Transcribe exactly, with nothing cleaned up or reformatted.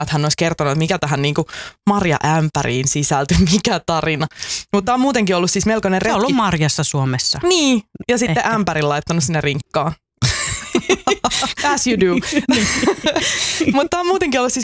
että hän olisi kertonut, että mikä tähän niinku marjaämpäriin sisältyi, mikä tarina. Mutta tämä on muutenkin ollut siis melkoinen retki. Se on ollut marjassa Suomessa. Niin, ja sitten Ehkä. ämpärin laittanut sinne rinkkaan. As you do. Mutta tämä on muutenkin ollut siis